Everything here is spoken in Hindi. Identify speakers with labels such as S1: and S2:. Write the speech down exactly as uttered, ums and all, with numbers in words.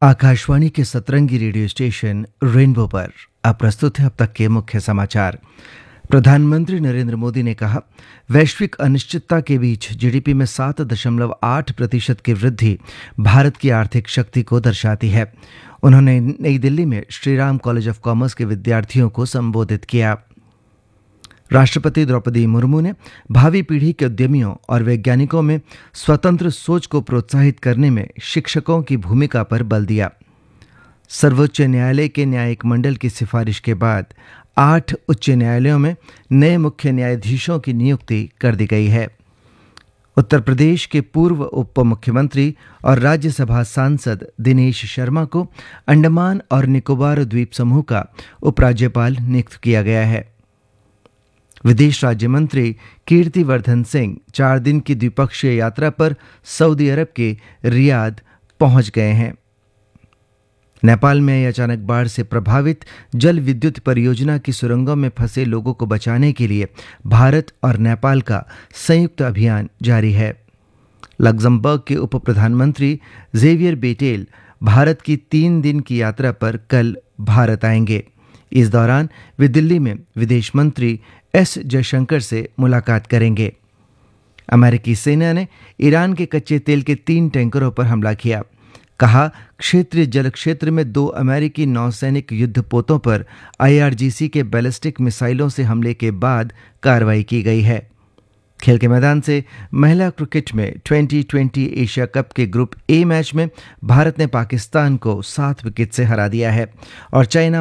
S1: आकाशवाणी के सतरंगी रेडियो स्टेशन रेनबो पर अब प्रस्तुत है अब तक के मुख्य समाचार। प्रधानमंत्री नरेंद्र मोदी ने कहा, वैश्विक अनिश्चितता के बीच जीडीपी में सात दशमलव आठ प्रतिशत की वृद्धि भारत की आर्थिक शक्ति को दर्शाती है। उन्होंने नई दिल्ली में श्रीराम कॉलेज ऑफ कॉमर्स के विद्यार्थियों को संबोधित किया। राष्ट्रपति द्रौपदी मुर्मू ने भावी पीढ़ी के उद्यमियों और वैज्ञानिकों में स्वतंत्र सोच को प्रोत्साहित करने में शिक्षकों की भूमिका पर बल दिया। सर्वोच्च न्यायालय के न्यायिक मंडल की सिफारिश के बाद आठ उच्च न्यायालयों में नए मुख्य न्यायाधीशों की नियुक्ति कर दी गई है। उत्तर प्रदेश के पूर्व उप मुख्यमंत्री और राज्यसभा सांसद दिनेश शर्मा को अंडमान और निकोबार द्वीप समूह का उपराज्यपाल नियुक्त किया गया है। विदेश राज्य मंत्री कीर्तिवर्धन सिंह चार दिन की द्विपक्षीय यात्रा पर सऊदी अरब के रियाद पहुंच गए हैं। नेपाल में अचानक बाढ़ से प्रभावित जल विद्युत परियोजना की सुरंगों में फंसे लोगों को बचाने के लिए भारत और नेपाल का संयुक्त अभियान जारी है। लग्जमबर्ग के उप प्रधानमंत्री जेवियर बेटेल भारत की तीन दिन की यात्रा पर कल भारत आएंगे। इस दौरान वे दिल्ली में विदेश मंत्री एस जयशंकर से मुलाकात करेंगे। अमेरिकी सेना ने ईरान के कच्चे तेल के तीन टैंकरों पर हमला किया। कहा, क्षेत्रीय जल क्षेत्र में दो अमेरिकी नौसैनिक युद्धपोतों पर आईआरजीसी के बैलिस्टिक मिसाइलों से हमले के बाद कार्रवाई की गई है। खेल के मैदान से महिला क्रिकेट में ट्वेंटी ट्वेंटी एशिया कप के ग्रुप ए मैच में भारत ने पाकिस्तान को सात विकेट से हरा दिया है और चाइना